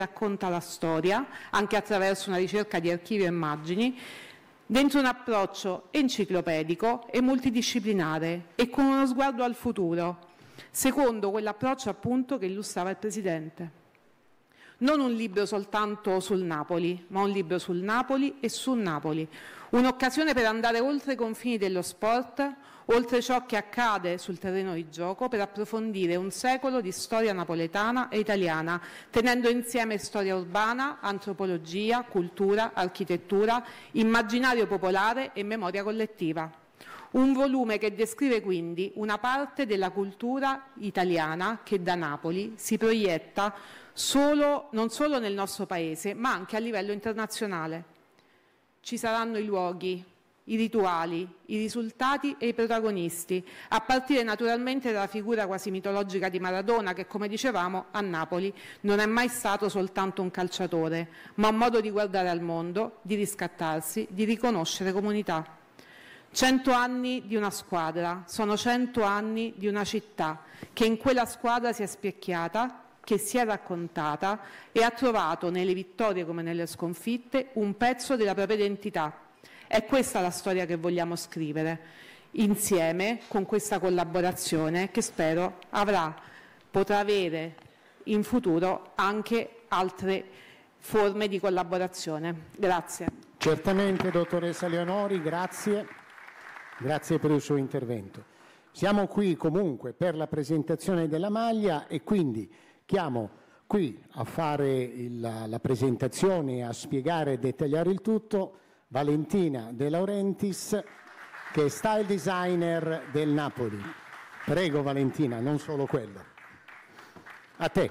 racconta la storia, anche attraverso una ricerca di archivi e immagini, dentro un approccio enciclopedico e multidisciplinare e con uno sguardo al futuro, secondo quell'approccio appunto che illustrava il Presidente. Non un libro soltanto sul Napoli, ma un libro sul Napoli e su Napoli. Un'occasione per andare oltre i confini dello sport, oltre ciò che accade sul terreno di gioco, per approfondire un secolo di storia napoletana e italiana, tenendo insieme storia urbana, antropologia, cultura, architettura, immaginario popolare e memoria collettiva. Un volume che descrive quindi una parte della cultura italiana che da Napoli si proietta non solo nel nostro Paese, ma anche a livello internazionale. Ci saranno i luoghi, i rituali, i risultati e i protagonisti, a partire naturalmente dalla figura quasi mitologica di Maradona, che, come dicevamo, a Napoli non è mai stato soltanto un calciatore, ma un modo di guardare al mondo, di riscattarsi, di riconoscere comunità. 100 anni di una squadra, sono 100 anni di una città che in quella squadra si è specchiata, che si è raccontata e ha trovato nelle vittorie come nelle sconfitte un pezzo della propria identità. È questa la storia che vogliamo scrivere insieme con questa collaborazione che spero potrà avere in futuro anche altre forme di collaborazione. Grazie. Certamente, dottoressa Leonori, grazie. Grazie per il suo intervento. Siamo qui comunque per la presentazione della maglia e quindi chiamo qui a fare la presentazione e a spiegare e dettagliare il tutto Valentina De Laurentiis, che è style designer del Napoli. Prego Valentina, non solo quello. A te.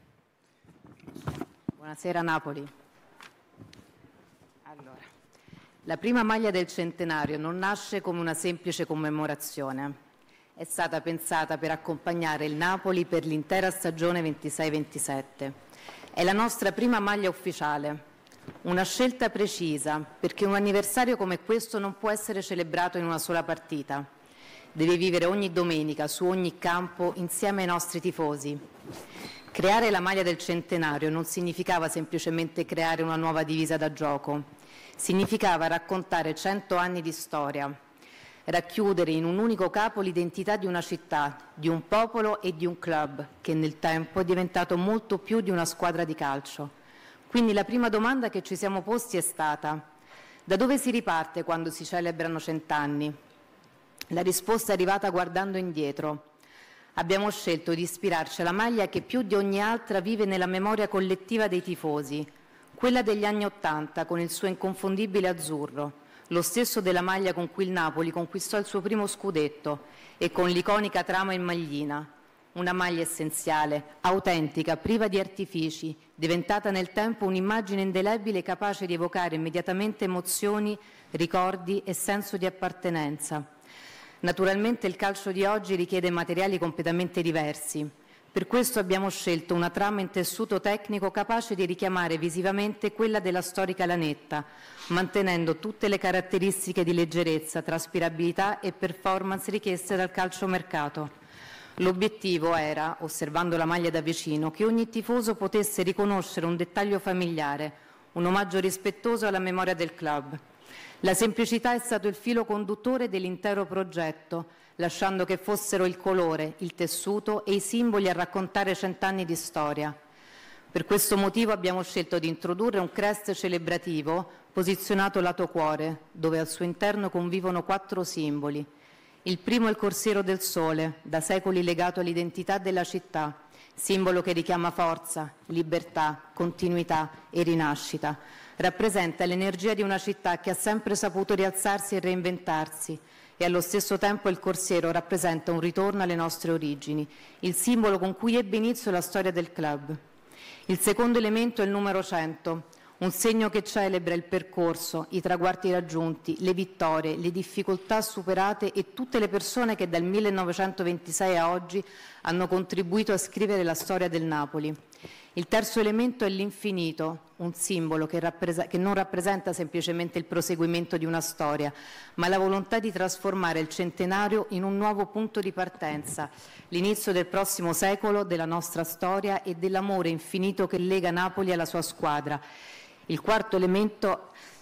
Buonasera Napoli. Allora, la prima maglia del centenario non nasce come una semplice commemorazione. È stata pensata per accompagnare il Napoli per l'intera stagione 26-27. È la nostra prima maglia ufficiale, una scelta precisa, perché un anniversario come questo non può essere celebrato in una sola partita. Deve vivere ogni domenica, su ogni campo, insieme ai nostri tifosi. Creare la maglia del centenario non significava semplicemente creare una nuova divisa da gioco. Significava raccontare 100 anni di storia, racchiudere in un unico capo l'identità di una città, di un popolo e di un club che nel tempo è diventato molto più di una squadra di calcio. Quindi la prima domanda che ci siamo posti è stata: da dove si riparte quando si celebrano 100 anni? La risposta è arrivata guardando indietro. Abbiamo scelto di ispirarci alla maglia che più di ogni altra vive nella memoria collettiva dei tifosi, quella degli anni '80 con il suo inconfondibile azzurro, lo stesso della maglia con cui il Napoli conquistò il suo primo scudetto e con l'iconica trama in maglina. Una maglia essenziale, autentica, priva di artifici, diventata nel tempo un'immagine indelebile capace di evocare immediatamente emozioni, ricordi e senso di appartenenza. Naturalmente il calcio di oggi richiede materiali completamente diversi. Per questo abbiamo scelto una trama in tessuto tecnico capace di richiamare visivamente quella della storica lanetta, mantenendo tutte le caratteristiche di leggerezza, traspirabilità e performance richieste dal calciomercato. L'obiettivo era, osservando la maglia da vicino, che ogni tifoso potesse riconoscere un dettaglio familiare, un omaggio rispettoso alla memoria del club. La semplicità è stato il filo conduttore dell'intero progetto, lasciando che fossero il colore, il tessuto e i simboli a raccontare 100 anni di storia. Per questo motivo abbiamo scelto di introdurre un crest celebrativo posizionato lato cuore, dove al suo interno convivono 4 simboli. Il primo è il Corsiero del Sole, da secoli legato all'identità della città, simbolo che richiama forza, libertà, continuità e rinascita. Rappresenta l'energia di una città che ha sempre saputo rialzarsi e reinventarsi e allo stesso tempo il Corsiero rappresenta un ritorno alle nostre origini, il simbolo con cui ebbe inizio la storia del club. Il secondo elemento è il numero 100, un segno che celebra il percorso, i traguardi raggiunti, le vittorie, le difficoltà superate e tutte le persone che dal 1926 a oggi hanno contribuito a scrivere la storia del Napoli. Il terzo elemento è l'infinito, un simbolo che non rappresenta semplicemente il proseguimento di una storia, ma la volontà di trasformare il centenario in un nuovo punto di partenza, l'inizio del prossimo secolo, della nostra storia e dell'amore infinito che lega Napoli alla sua squadra. Il quarto elemento